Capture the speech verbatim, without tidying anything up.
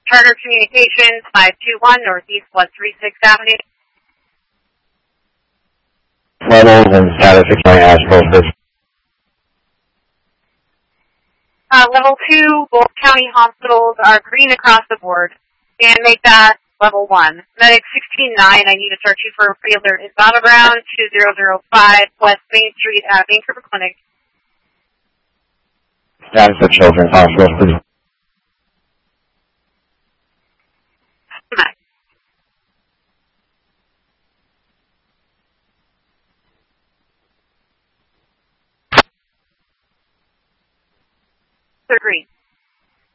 Charter Communications, five two one Northeast one thirty-sixth Avenue. Levels and status Victoria Asheville, please. Uh, level two, both county hospitals are green across the board. And make that level one. Medic sixteen nine, I need to search you for a pre-alert. Is Battleground two thousand five West Main Street at Vancouver Clinic. Status of Children's Hospital, please. They're green.